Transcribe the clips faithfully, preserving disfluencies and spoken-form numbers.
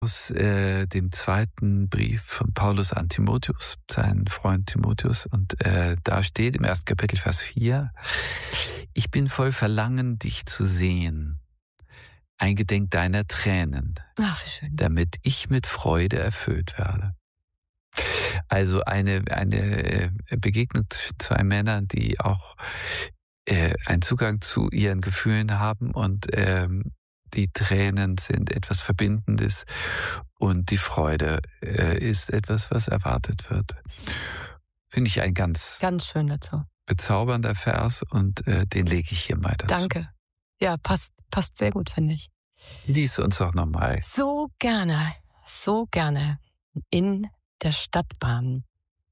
aus äh, dem zweiten Brief von Paulus an Timotheus, seinen Freund Timotheus. Und äh, da steht im ersten Kapitel, Vers vier, ich bin voll Verlangen, dich zu sehen, eingedenk deiner Tränen, Ach, wie schön. damit ich mit Freude erfüllt werde. Also eine, eine Begegnung zwischen zwei Männern, die auch äh, einen Zugang zu ihren Gefühlen haben und ähm, die Tränen sind etwas Verbindendes und die Freude äh, ist etwas, was erwartet wird. Finde ich ein ganz, Ganz schön dazu. bezaubernder Vers und äh, den lege ich hier mal dazu. Danke. Ja, passt, passt sehr gut, finde ich. Lies uns doch nochmal. So gerne, so gerne in der Stadtbahn.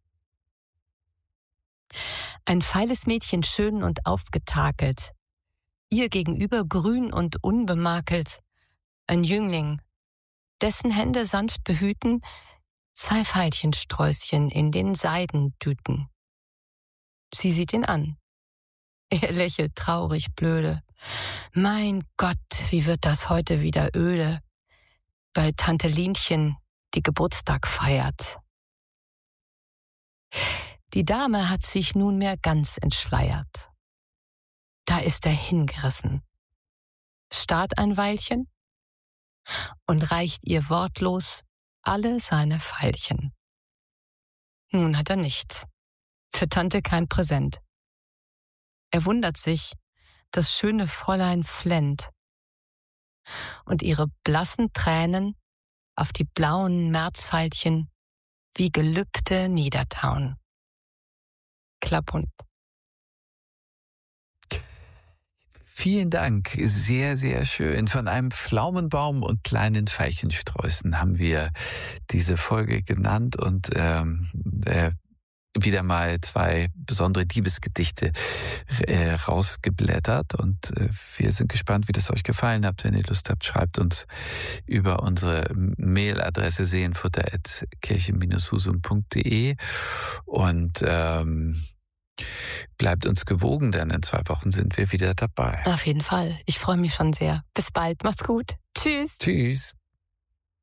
Ein feiles Mädchen, schön und aufgetakelt, ihr gegenüber grün und unbemakelt, ein Jüngling, dessen Hände sanft behüten, zwei Veilchensträußchen in den Seidendüten. Sie sieht ihn an. Er lächelt traurig blöde. Mein Gott, wie wird das heute wieder öde, bei Tante Linchen, die Geburtstag feiert. Die Dame hat sich nunmehr ganz entschleiert. Da ist er hingerissen, starrt ein Weilchen und reicht ihr wortlos alle seine Veilchen. Nun hat er nichts, für Tante kein Präsent. Er wundert sich, das schöne Fräulein flennt und ihre blassen Tränen auf die blauen Märzveilchen wie Gelübde niedertauen. Klappund. Vielen Dank, sehr, sehr schön. Von einem Pflaumenbaum und kleinen Veilchensträußen haben wir diese Folge genannt und ähm, äh, wieder mal zwei besondere Liebesgedichte äh, rausgeblättert und äh, wir sind gespannt, wie das euch gefallen hat. Wenn ihr Lust habt, schreibt uns über unsere Mailadresse seelenfutter at kirchen dash husum punkt de und ähm, bleibt uns gewogen, denn in zwei Wochen sind wir wieder dabei. Auf jeden Fall. Ich freue mich schon sehr. Bis bald. Macht's gut. Tschüss. Tschüss.